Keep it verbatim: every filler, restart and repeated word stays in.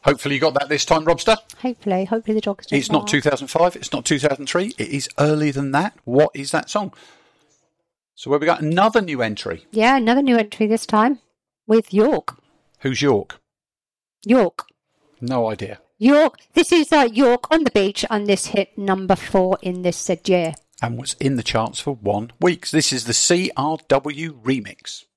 Hopefully you got that this time, Robster. Hopefully. Hopefully the dog's It's not two thousand five. It's not two thousand three. It is earlier than that. What is that song? So where we got another new entry. Yeah, another new entry this time with York. Who's York? York. No idea. York. This is uh, York on the Beach, and this hit number four in this said year. And was in the charts for one week. This is the C R W remix.